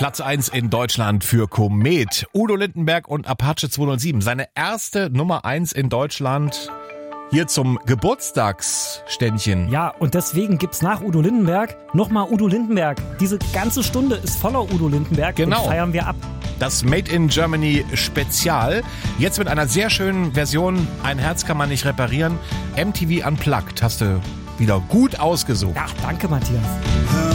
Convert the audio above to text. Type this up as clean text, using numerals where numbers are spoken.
Platz 1 in Deutschland für Komet. Udo Lindenberg und Apache 207. Seine erste Nummer 1 in Deutschland. Hier zum Geburtstagsständchen. Ja, und deswegen gibt's nach Udo Lindenberg nochmal Udo Lindenberg. Diese ganze Stunde ist voller Udo Lindenberg. Genau. Und feiern wir ab. Das Made in Germany Spezial. Jetzt mit einer sehr schönen Version. Ein Herz kann man nicht reparieren. MTV Unplugged hast du wieder gut ausgesucht. Ja, danke Matthias.